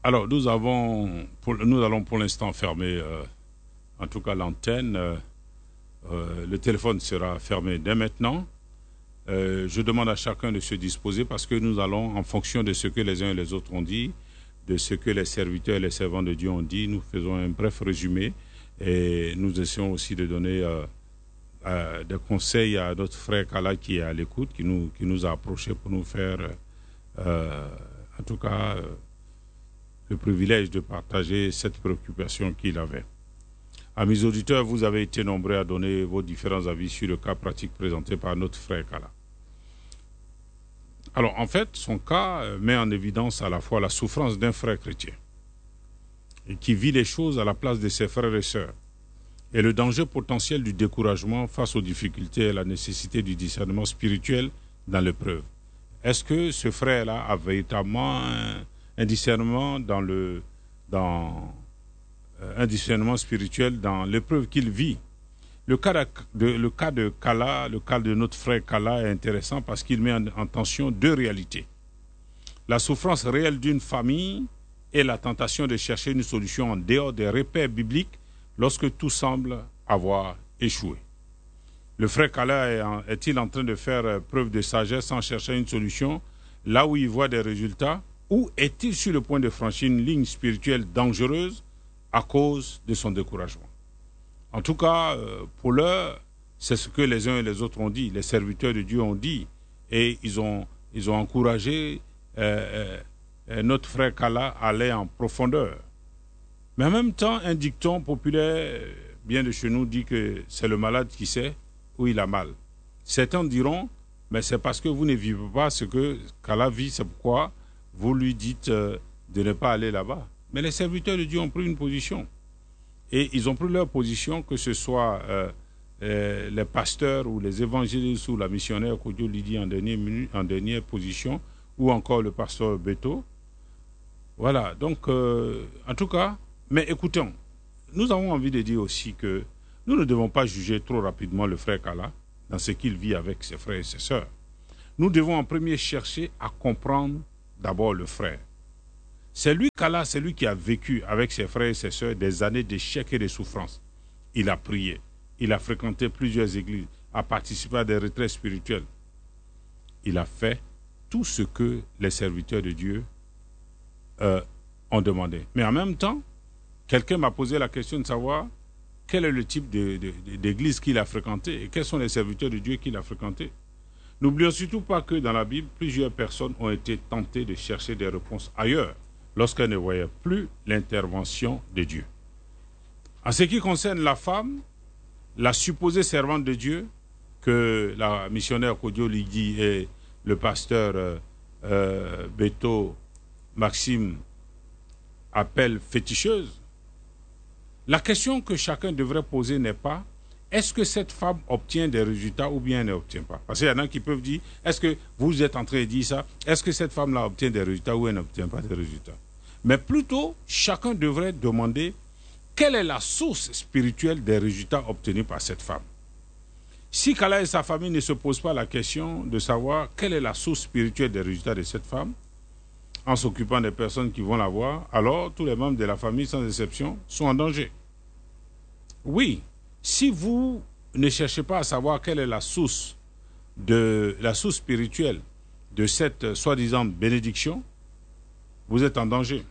Alors, nous allons pour l'instant fermer, en tout cas l'antenne. Le téléphone sera fermé dès maintenant. Je demande à chacun de se disposer parce que nous allons, en fonction de ce que les uns et les autres ont dit, de ce que les serviteurs et les servants de Dieu ont dit, nous faisons un bref résumé et nous essayons aussi de donner des conseils à notre frère Kala qui est à l'écoute, qui nous a approchés pour nous faire, en tout cas, le privilège de partager cette préoccupation qu'il avait. Amis auditeurs, vous avez été nombreux à donner vos différents avis sur le cas pratique présenté par notre frère Kala. Alors, en fait, son cas met en évidence à la fois la souffrance d'un frère chrétien et qui vit les choses à la place de ses frères et sœurs et le danger potentiel du découragement face aux difficultés et la nécessité du discernement spirituel dans l'épreuve. Est-ce que ce frère-là a véritablement un discernement un discernement spirituel dans l'épreuve qu'il vit? Le cas de Kala, le cas de notre frère Kala est intéressant parce qu'il met en tension deux réalités. La souffrance réelle d'une famille et la tentation de chercher une solution en dehors des repères bibliques lorsque tout semble avoir échoué. Le frère Kala est-il en train de faire preuve de sagesse en cherchant une solution là où il voit des résultats, ou est-il sur le point de franchir une ligne spirituelle dangereuse à cause de son découragement? En tout cas, pour l'heure, c'est ce que les uns et les autres ont dit, les serviteurs de Dieu ont dit, et ils ont encouragé notre frère Kala à aller en profondeur. Mais en même temps, un dicton populaire, bien de chez nous, dit que c'est le malade qui sait où il a mal. Certains diront, mais c'est parce que vous ne vivez pas ce que Kala vit, c'est pourquoi vous lui dites de ne pas aller là-bas. Mais les serviteurs de Dieu ont pris une position. Et ils ont pris leur position, que ce soit les pasteurs ou les évangélistes ou la missionnaire Kodjo Lydie en dernière position, ou encore le pasteur Beto. Voilà, donc en tout cas, mais écoutons, nous avons envie de dire aussi que nous ne devons pas juger trop rapidement le frère Kala dans ce qu'il vit avec ses frères et ses sœurs. Nous devons en premier chercher à comprendre d'abord le frère. C'est lui, Kala, c'est lui qui a vécu avec ses frères et ses sœurs des années d'échecs et de souffrances. Il a prié, il a fréquenté plusieurs églises, a participé à des retraites spirituelles. Il a fait tout ce que les serviteurs de Dieu ont demandé. Mais en même temps, quelqu'un m'a posé la question de savoir quel est le type d'église qu'il a fréquenté et quels sont les serviteurs de Dieu qu'il a fréquentés. N'oublions surtout pas que dans la Bible, plusieurs personnes ont été tentées de chercher des réponses ailleurs lorsqu'elles ne voyaient plus l'intervention de Dieu. En ce qui concerne la femme, la supposée servante de Dieu, que la missionnaire Kodjo Lydie et le pasteur Beto Maxime appellent féticheuse, la question que chacun devrait poser n'est pas est-ce que cette femme obtient des résultats ou bien elle n'obtient pas? Parce qu'il y en a qui peuvent dire, est-ce que vous êtes en train de dire ça? Est-ce que cette femme-là obtient des résultats ou elle n'obtient pas des résultats? Mais plutôt, chacun devrait demander quelle est la source spirituelle des résultats obtenus par cette femme. Si Kala et sa famille ne se posent pas la question de savoir quelle est la source spirituelle des résultats de cette femme, en s'occupant des personnes qui vont la voir, alors tous les membres de la famille, sans exception, sont en danger. Oui, si vous ne cherchez pas à savoir quelle est la source spirituelle de cette soi-disant bénédiction, vous êtes en danger.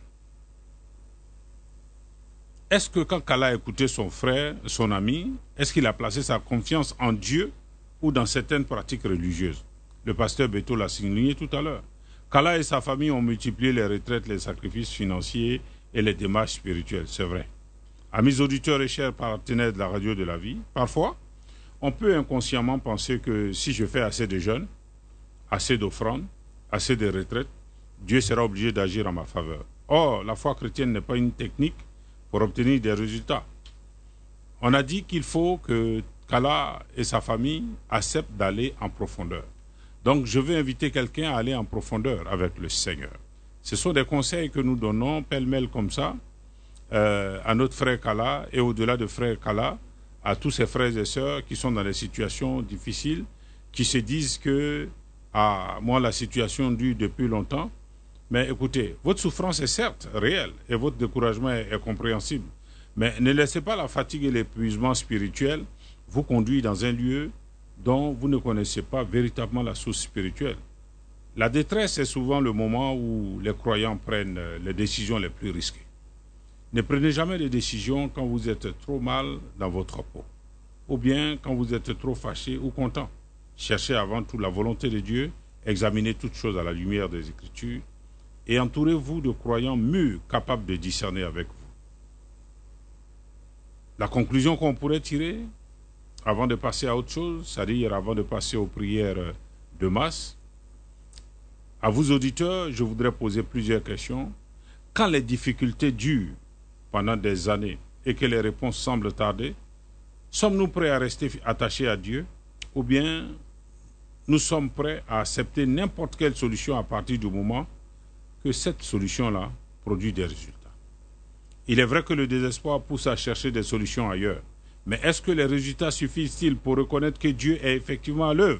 Est-ce que quand Kala a écouté son frère, son ami, est-ce qu'il a placé sa confiance en Dieu ou dans certaines pratiques religieuses? Le pasteur Beto l'a souligné tout à l'heure. Kala et sa famille ont multiplié les retraites, les sacrifices financiers et les démarches spirituelles, c'est vrai. Amis auditeurs et chers partenaires de la radio de la vie, parfois, on peut inconsciemment penser que si je fais assez de jeûnes, assez d'offrandes, assez de retraites, Dieu sera obligé d'agir en ma faveur. Or, la foi chrétienne n'est pas une technique pour obtenir des résultats. On a dit qu'il faut que Kala et sa famille acceptent d'aller en profondeur. Donc, je vais inviter quelqu'un à aller en profondeur avec le Seigneur. Ce sont des conseils que nous donnons pêle-mêle comme ça, à notre frère Kala et au-delà de frère Kala, à tous ses frères et sœurs qui sont dans des situations difficiles, qui se disent que moi la situation dure depuis longtemps, Mais écoutez, votre souffrance est certes réelle et votre découragement est compréhensible. Mais ne laissez pas la fatigue et l'épuisement spirituel vous conduire dans un lieu dont vous ne connaissez pas véritablement la source spirituelle. La détresse est souvent le moment où les croyants prennent les décisions les plus risquées. Ne prenez jamais de décisions quand vous êtes trop mal dans votre peau, ou bien quand vous êtes trop fâché ou content. Cherchez avant tout la volonté de Dieu, examinez toutes choses à la lumière des Écritures, et entourez-vous de croyants mûrs, capables de discerner avec vous. La conclusion qu'on pourrait tirer, avant de passer à autre chose, c'est-à-dire avant de passer aux prières de masse, à vous auditeurs, je voudrais poser plusieurs questions. Quand les difficultés durent pendant des années et que les réponses semblent tarder, sommes-nous prêts à rester attachés à Dieu ou bien nous sommes prêts à accepter n'importe quelle solution à partir du moment que cette solution-là produit des résultats? Il est vrai que le désespoir pousse à chercher des solutions ailleurs, mais est-ce que les résultats suffisent-ils pour reconnaître que Dieu est effectivement à l'œuvre?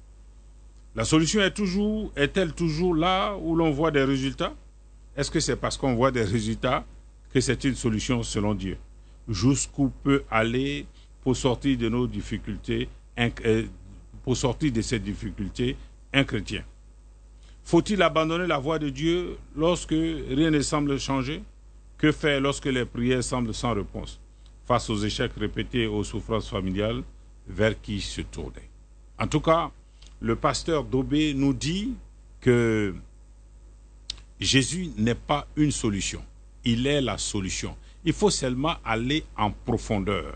La solution est-elle toujours là où l'on voit des résultats? Est-ce que c'est parce qu'on voit des résultats que c'est une solution selon Dieu? Jusqu'où peut aller pour sortir de nos difficultés, pour sortir de ces difficultés, un chrétien? Faut-il abandonner la voie de Dieu lorsque rien ne semble changer? Que faire lorsque les prières semblent sans réponse? Face aux échecs répétés et aux souffrances familiales, vers qui se tourner? En tout cas, le pasteur Dobé nous dit que Jésus n'est pas une solution, il est la solution. Il faut seulement aller en profondeur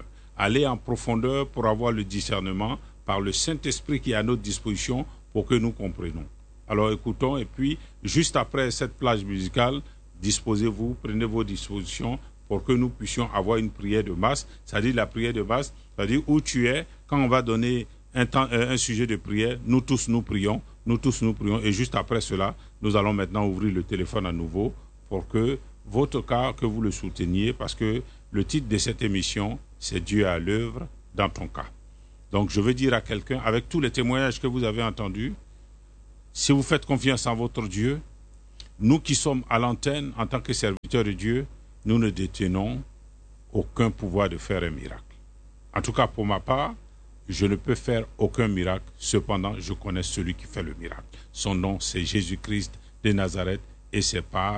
pour avoir le discernement par le Saint-Esprit qui est à notre disposition pour que nous comprenions. Alors écoutons, et puis juste après cette plage musicale, disposez-vous, prenez vos dispositions pour que nous puissions avoir une prière de masse, c'est-à-dire la prière de masse, c'est-à-dire où tu es, quand on va donner un sujet de prière, nous tous nous prions, et juste après cela, nous allons maintenant ouvrir le téléphone à nouveau pour que votre cas, que vous le souteniez, parce que le titre de cette émission, c'est Dieu à l'œuvre dans ton cas. Donc je veux dire à quelqu'un, avec tous les témoignages que vous avez entendus, si vous faites confiance en votre Dieu, nous qui sommes à l'antenne en tant que serviteurs de Dieu, nous ne détenons aucun pouvoir de faire un miracle. En tout cas, pour ma part, je ne peux faire aucun miracle. Cependant, je connais celui qui fait le miracle. Son nom, c'est Jésus-Christ de Nazareth et c'est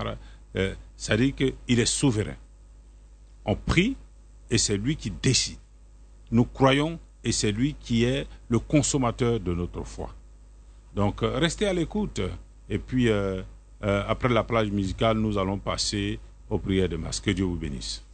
ça dit qu'il est souverain. On prie et c'est lui qui décide. Nous croyons et c'est lui qui est le consommateur de notre foi. Donc, restez à l'écoute. Et puis, après la plage musicale, nous allons passer aux prières de masse. Que Dieu vous bénisse.